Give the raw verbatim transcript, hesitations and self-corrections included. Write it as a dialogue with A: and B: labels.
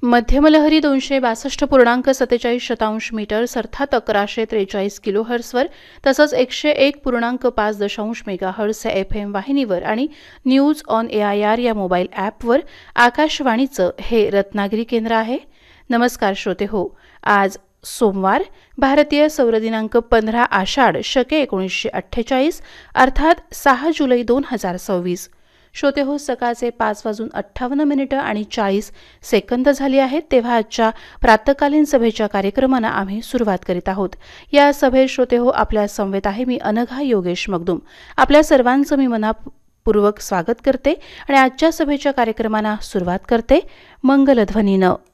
A: मध्यमलहरी दोनशे बासष्ट पूर्णांक सत्तेचाळीस शतांश मीटर्स अर्थात अकराशे त्रेचाळीस किलोहर्ट्झवर तसंच एकशे एक पूर्णांक पाच दशांश मेगाहर्ट्झ या एफ एम वाहिनीवर आणि news on A I R या मोबाईल ॲपवर आकाशवाणीचं हे रत्नागिरी केंद्र आहे. नमस्कार श्रोते हो. आज सोमवार भारतीय सौर दिनांक पंधरा आषाढ शके एकोणीसशे अठ्ठेचाळीस अर्थात सहा जुलै दोन हजार सव्वीस. श्रोते हो, सकाळचे पाच वाजून अठ्ठावन्न मिनिटं आणि चाळीस सेकंद झाली आहेत. तेव्हा आजच्या प्रातकालीन सभेच्या कार्यक्रमांना आम्ही सुरुवात करीत आहोत. या सभेत श्रोते हो आपल्या समवेत आहे मी अनघा योगेश मगदुम. आपल्या सर्वांचं मी मनापूर्वक स्वागत करते आणि आजच्या सभेच्या कार्यक्रमांना सुरुवात करते मंगलध्वनीनं.